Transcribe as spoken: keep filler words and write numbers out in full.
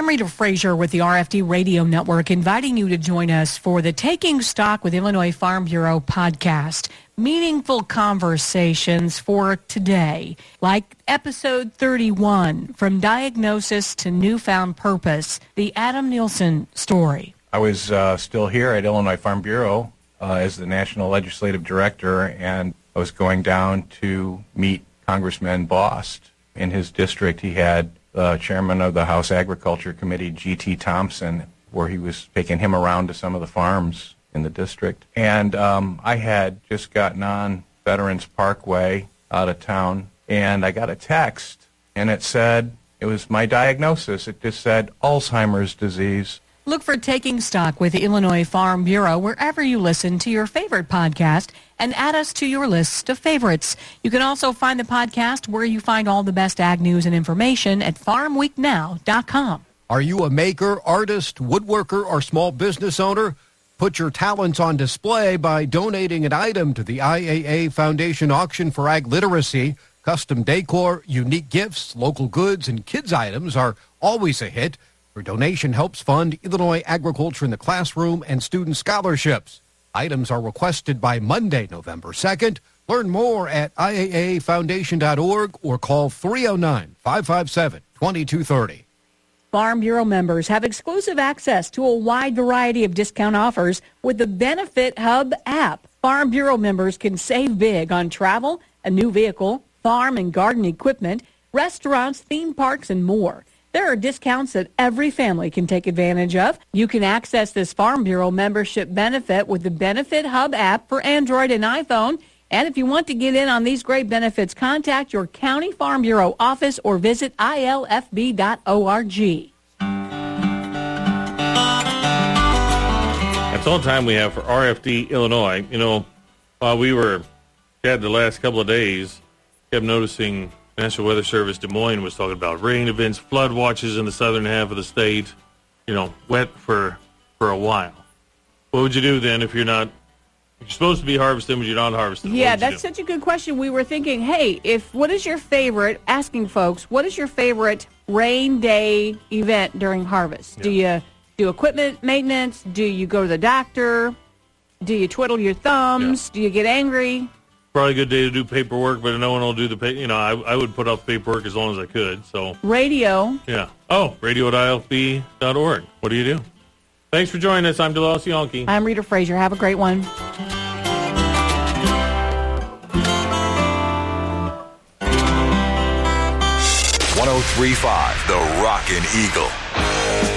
I'm Rita Frazier with the R F D Radio Network, inviting you to join us for the Taking Stock with Illinois Farm Bureau podcast. Meaningful conversations for today, like episode thirty-one, From Diagnosis to Newfound Purpose, the Adam Nielsen story. I was uh, still here at Illinois Farm Bureau uh, as the National Legislative Director, and I was going down to meet Congressman Bost. In his district, he had uh, chairman of the House Agriculture Committee, G T Thompson, where he was taking him around to some of the farms in the district. And um, I had just gotten on Veterans Parkway out of town, and I got a text, and it said, it was my diagnosis. It just said Alzheimer's disease. Look for Taking Stock with the Illinois Farm Bureau wherever you listen to your favorite podcast and add us to your list of favorites. You can also find the podcast where you find all the best ag news and information at farm week now dot com. Are you a maker, artist, woodworker, or small business owner? Put your talents on display by donating an item to the I A A Foundation Auction for Ag Literacy. Custom decor, unique gifts, local goods, and kids' items are always a hit. Your donation helps fund Illinois agriculture in the classroom and student scholarships. Items are requested by Monday, November second. Learn more at I A A foundation dot org or call three oh nine, five five seven, two two three oh. Farm Bureau members have exclusive access to a wide variety of discount offers with the Benefit Hub app. Farm Bureau members can save big on travel, a new vehicle, farm and garden equipment, restaurants, theme parks, and more. There are discounts that every family can take advantage of. You can access this Farm Bureau membership benefit with the Benefit Hub app for Android and iPhone. And if you want to get in on these great benefits, contact your county Farm Bureau office or visit I L F B dot org. That's all the time we have for R F D Illinois. You know, while we were had the last couple of days, kept noticing National Weather Service Des Moines was talking about rain events, flood watches in the southern half of the state, you know, wet for for a while. What would you do then if you're not, you're supposed to be harvesting, but you're not harvesting? Yeah, that's such a good question. We were thinking, hey, if what is your favorite, asking folks, what is your favorite rain day event during harvest? Yeah. Do you do equipment maintenance? Do you go to the doctor? Do you twiddle your thumbs? Yeah. Do you get angry? Probably a good day to do paperwork, but no one will do the pay. You know, I, I would put off paperwork as long as I could. So radio. Yeah. Oh, radio at I L F B dot org. What do you do? Thanks for joining us. I'm DeLoss Yonke. I'm Rita Frazier. Have a great one. one oh three point five, The Rockin' Eagle.